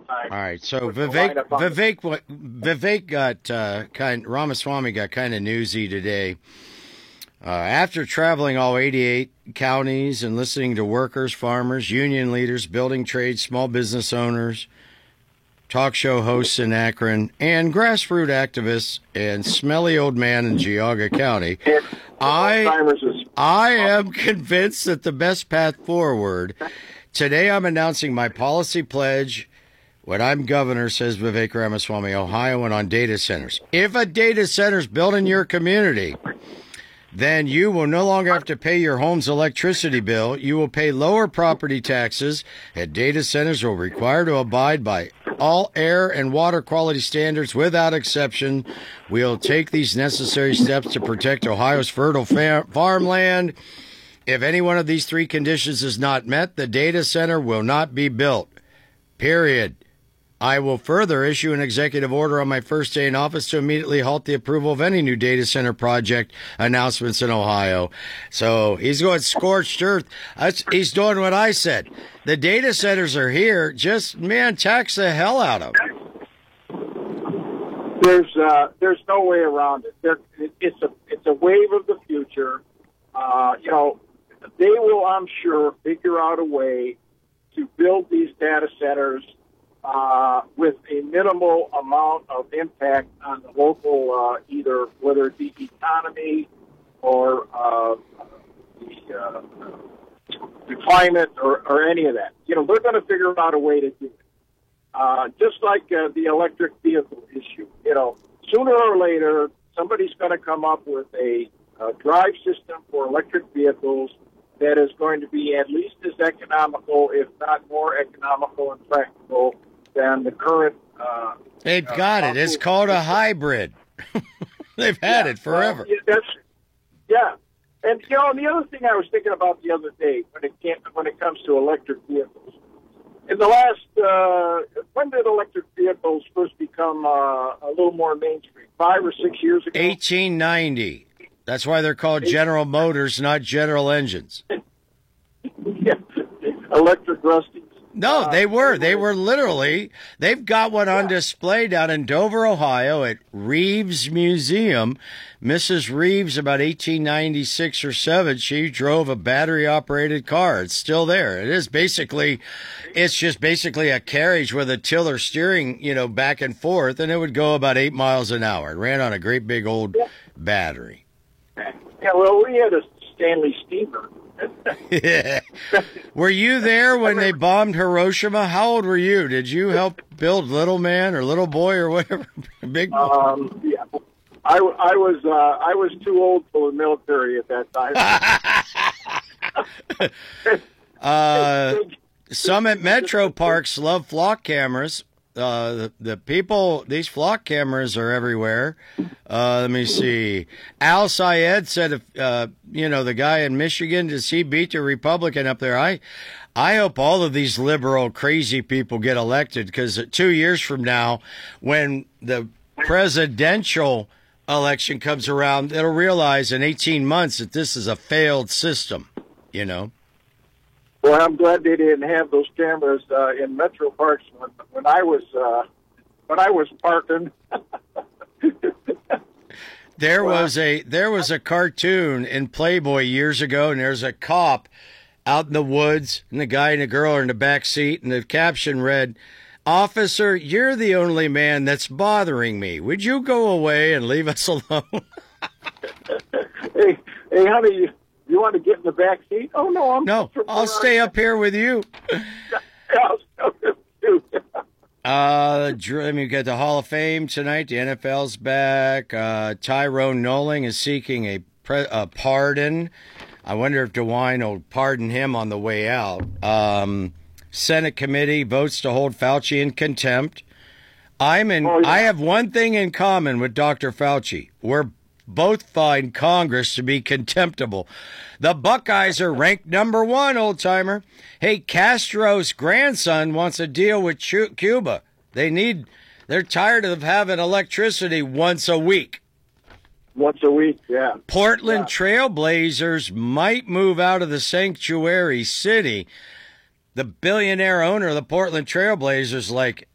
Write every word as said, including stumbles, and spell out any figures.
time. All right, so Vivek, Vivek, what Vivek got uh, kind. Ramaswamy got kind of newsy today. Uh, after traveling all eighty-eight counties and listening to workers, farmers, union leaders, building trades, small business owners, talk show hosts in Akron, and grassroots activists and smelly old man in Geauga County, I, I am convinced that the best path forward. Today I'm announcing my policy pledge when I'm governor, says Vivek Ramaswamy, Ohio, and on data centers. If a data center is built in your community, then you will no longer have to pay your home's electricity bill. You will pay lower property taxes, and data centers will be required to abide by all air and water quality standards without exception. We'll take these necessary steps to protect Ohio's fertile far- farmland. If any one of these three conditions is not met, the data center will not be built. Period. I will further issue an executive order on my first day in office to immediately halt the approval of any new data center project announcements in Ohio. So he's going scorched earth. He's doing what I said. The data centers are here. Just, man, tax the hell out of them. There's uh, there's no way around it. There, it's a it's a wave of the future. Uh, you know, they will, I'm sure, figure out a way to build these data centers Uh, with a minimal amount of impact on the local, uh, either whether it be economy or uh, the, uh, the climate or, or any of that. You know, they're going to figure out a way to do it. Uh, just like uh, the electric vehicle issue. You know, sooner or later, somebody's going to come up with a, a drive system for electric vehicles that is going to be at least as economical, if not more economical and practical than the current. Uh, They've got uh, it. It's called a hybrid. They've had yeah, it forever. Well, that's, yeah, and you know, the other thing I was thinking about the other day when it came, when it comes to electric vehicles, in the last uh, when did electric vehicles first become uh, a little more mainstream? Five or six years ago. eighteen ninety. That's why they're called General Motors, not General Engines. Yeah, electric rusties. No, they were. They were literally. They've got one on display down in Dover, Ohio at Reeves Museum. Missus Reeves, about eighteen ninety-six or seven, she drove a battery-operated car. It's still there. It is basically, it's just basically a carriage with a tiller steering, you know, back and forth, and it would go about eight miles an hour. It ran on a great big old battery. Yeah, well, we had a Stanley steamer. Yeah. Were you there when they bombed Hiroshima? How old were you? Did you help build Little Man or Little Boy or whatever? Big boy? Um, yeah. I, I was uh, I was too old for the military at that time. uh, some at Metro Parks love flock cameras. Uh, the, the people, these flock cameras are everywhere. Uh, let me see. Al Sayed said, if, uh, you know, the guy in Michigan, does he beat the Republican up there? I, I hope all of these liberal crazy people get elected, because two years from now, when the presidential election comes around, they'll realize in eighteen months that this is a failed system, you know? Well, I'm glad they didn't have those cameras uh, in Metro Parks when, when I was uh, when I was parking. There was a there was a cartoon in Playboy years ago, and there's a cop out in the woods, and the guy and the girl are in the back seat, and the caption read, "Officer, you're the only man that's bothering me. Would you go away and leave us alone?" hey, hey, honey, you, you want to get in the back seat? Oh no, I'm no. I'll stay up here with you. I'll stay up here with you. Uh, I mean, we got the Hall of Fame tonight. The N F L's back. Uh, Tyrone Nolan is seeking a, pre- a pardon. I wonder if DeWine will pardon him on the way out. Um, Senate committee votes to hold Fauci in contempt. I'm in. Oh, yeah. I have one thing in common with Doctor Fauci. We're both find Congress to be contemptible. The Buckeyes are ranked number one, old-timer. Hey, Castro's grandson wants a deal with Cuba. They need, they're tired of having electricity once a week. Once a week, yeah. Portland yeah. Trailblazers might move out of the sanctuary city. The billionaire owner of the Portland Trailblazers like,